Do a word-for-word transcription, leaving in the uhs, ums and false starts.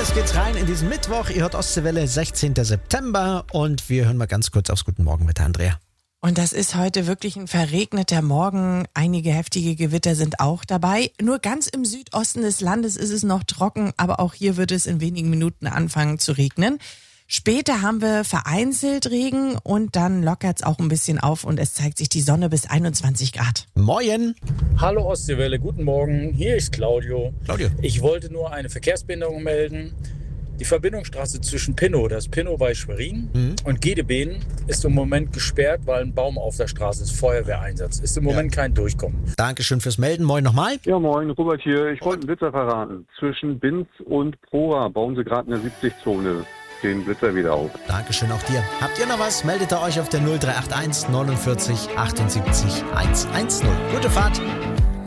Los geht's rein in diesen Mittwoch. Ihr hört Ostseewelle, sechzehnten September. Und wir hören mal ganz kurz aufs Guten Morgen mit Andrea. Und das ist heute wirklich ein verregneter Morgen. Einige heftige Gewitter sind auch dabei. Nur ganz im Südosten des Landes ist es noch trocken, aber auch hier wird es in wenigen Minuten anfangen zu regnen. Später haben wir vereinzelt Regen und dann lockert es auch ein bisschen auf und es zeigt sich die Sonne bis einundzwanzig Grad. Moin. Hallo Ostseewelle, guten Morgen. Hier ist Claudio. Claudio. Ich wollte nur eine Verkehrsbehinderung melden. Die Verbindungsstraße zwischen Pinnow, das Pinnow bei Schwerin, mhm. und Gedebeen ist im Moment gesperrt, weil ein Baum auf der Straße ist. Feuerwehreinsatz. Ist im Moment ja. kein Durchkommen. Dankeschön fürs Melden. Moin nochmal. Ja, moin, Robert hier. Ich wollte einen Blitzer verraten. Zwischen Binz und Prora bauen sie gerade eine siebzig-Zone. Den Blitzer wieder auf. Dankeschön auch dir. Habt ihr noch was? Meldet ihr euch auf der null drei acht eins neunundvierzig achtundsiebzig hundertzehn. Gute Fahrt.